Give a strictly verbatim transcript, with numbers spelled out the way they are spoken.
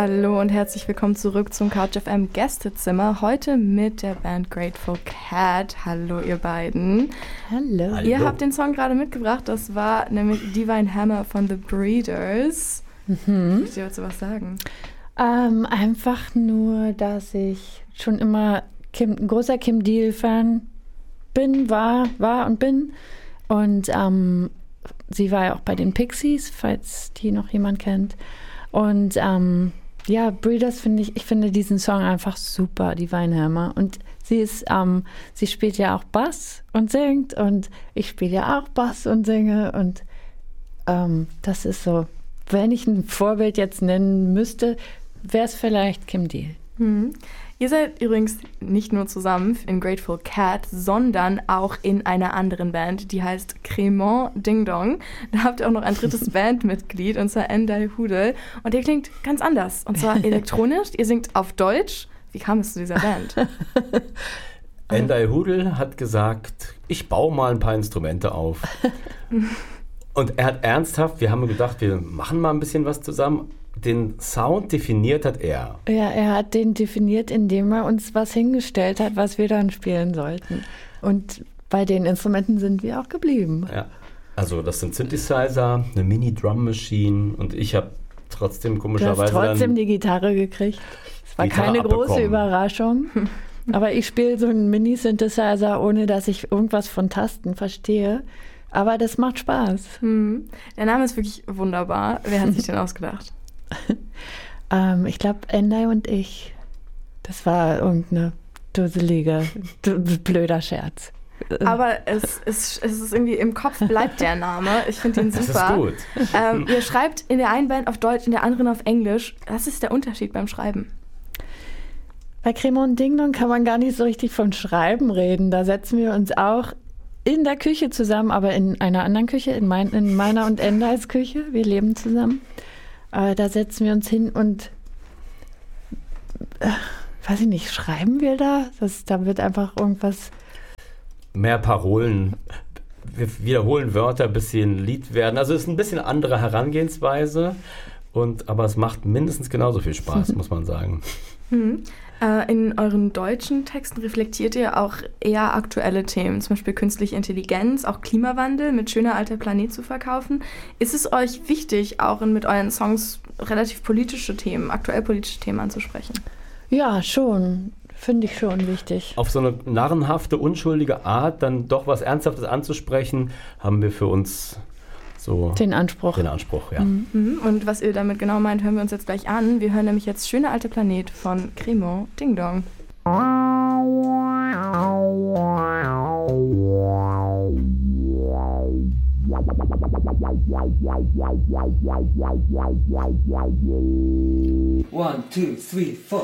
Hallo und herzlich willkommen zurück zum Couch F M Gästezimmer. Heute mit der Band Grateful Cat. Hallo ihr beiden. Hallo. Ihr habt den Song gerade mitgebracht. Das war nämlich Divine Hammer von The Breeders. Mhm. Willst du dazu was sagen? Ähm, einfach nur, dass ich schon immer Kim, ein großer Kim Deal-Fan bin, war, war und bin. Und ähm, sie war ja auch bei den Pixies, falls die noch jemand kennt. Und ähm, ja, Breeders finde ich, ich finde diesen Song einfach super, Divine Hammer. Und sie ist, ähm, sie spielt ja auch Bass und singt und ich spiele ja auch Bass und singe. Und ähm, das ist so, wenn ich ein Vorbild jetzt nennen müsste, wäre es vielleicht Kim Deal. Mhm. Ihr seid übrigens nicht nur zusammen in Grateful Cat, sondern auch in einer anderen Band, die heißt Crémant Ding Dong. Da habt ihr auch noch ein drittes Bandmitglied, und zwar Endai Hudel. Und der klingt ganz anders, und zwar elektronisch. Ihr singt auf Deutsch. Wie kam es zu dieser Band? Endai Hudel hat gesagt, ich baue mal ein paar Instrumente auf. Und er hat ernsthaft, wir haben gedacht, wir machen mal ein bisschen was zusammen. Den Sound definiert hat er. Ja, er hat den definiert, indem er uns was hingestellt hat, was wir dann spielen sollten. Und bei den Instrumenten sind wir auch geblieben. Ja, also das sind Synthesizer, eine Mini-Drum-Machine und ich habe trotzdem komischerweise Du hast trotzdem dann die Gitarre gekriegt. Es war Gitarre keine abbekommen. große Überraschung. Aber ich spiele so einen Mini-Synthesizer, ohne dass ich irgendwas von Tasten verstehe. Aber das macht Spaß. Hm. Der Name ist wirklich wunderbar. Wer hat sich den ausgedacht? ähm, ich glaube, Endai und ich. Das war irgendeine dusselige, d- blöder Scherz. Aber es ist, es ist irgendwie, im Kopf bleibt der Name. Ich finde ihn das super. ist gut. Ähm, ihr schreibt in der einen Band auf Deutsch, in der anderen auf Englisch. Was ist der Unterschied beim Schreiben? Bei Crémant Ding Dong kann man gar nicht so richtig von Schreiben reden. Da setzen wir uns auch in der Küche zusammen, aber in einer anderen Küche, in, mein, in meiner und Endais Küche. Wir leben zusammen. Äh, da setzen wir uns hin und, äh, weiß ich nicht, schreiben wir da? Das, da wird einfach irgendwas... Mehr Parolen, wir wiederholen Wörter, bis sie ein Lied werden. Also es ist ein bisschen andere Herangehensweise, und, aber es macht mindestens genauso viel Spaß, muss man sagen. Mhm. Äh, in euren deutschen Texten reflektiert ihr auch eher aktuelle Themen, zum Beispiel künstliche Intelligenz, auch Klimawandel mit Schöner alter Planet zu verkaufen. Ist es euch wichtig, auch in, mit euren Songs relativ politische Themen, aktuell politische Themen anzusprechen? Ja, schon. Finde ich schon wichtig. Auf so eine narrenhafte, unschuldige Art dann doch was Ernsthaftes anzusprechen, haben wir für uns so Den Anspruch. Den Anspruch, ja. Mhm. Und was ihr damit genau meint, hören wir uns jetzt gleich an. Wir hören nämlich jetzt Schöner alter Planet von Crémant Ding Dong. One, two, three, four.